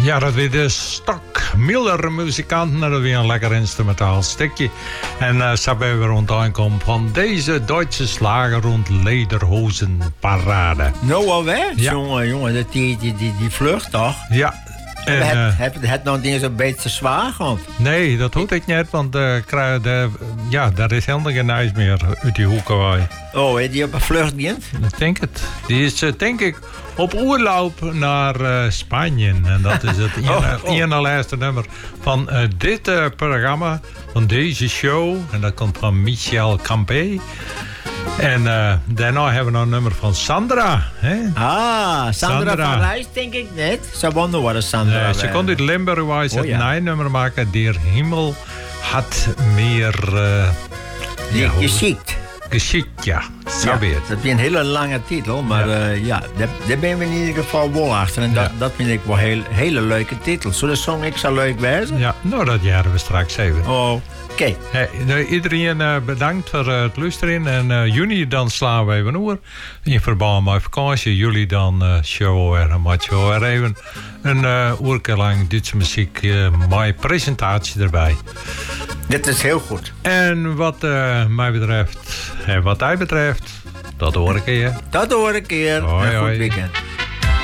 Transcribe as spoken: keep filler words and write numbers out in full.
Ja, dat weer de Stock Miller muzikanten. Dat weer een lekker instrumentaal stukje. En uh, zo hebben we rond aankomen van deze Duitse slager rond Lederhosen parade. Nou alweer? Ja. Jongen, jongen, dat die, die, die, die vlucht toch? Ja. En, heb, uh, heb je het nog niet zo'n beetje zwaar gehad? nee, dat hoort ik niet, want uh, krijg, de, ja, daar is helemaal geen ijs meer uit die hoeken. Oh, is die op een vlucht niet? Ik denk het. Die is, uh, denk ik, op oorloop naar uh, Spanje. En dat is het ene, oh, oh. ene laatste nummer van uh, dit uh, programma, van deze show. En dat komt van Michel Campé. En uh, daarna hebben we nog een nummer van Sandra. Hè? Ah, Sandra, Sandra van Rijs denk ik net. Ze wonder wat een Sandra Nee, ze kon dit Limburg-wijs het oh, ja. een nummer maken. Der Himmel had meer... Uh, Die, ja, geschikt. Geschikt, ja. Zo Ja, weer. dat is een hele lange titel, maar ja, uh, ja daar, daar ben we in ieder geval wel achter. En dat, Ja. dat vind ik wel een heel, hele leuke titel. Zo de song ik zo leuk wezen? Ja, nou dat jaren we straks even. Oh, oké. Okay. Hey, nou, iedereen uh, bedankt voor uh, het luisteren. En uh, juni dan slaan we even over. In verband met vakantie. Jullie dan uh, show er en wat show er even. Een uh, uur lang Duitse muziek. Uh, mijn presentatie erbij. Dit is heel goed. En wat uh, mij betreft. En wat hij betreft. Dat hoor ik je. Dat hoor ik een keer. Hoi, Een goed hoi. weekend.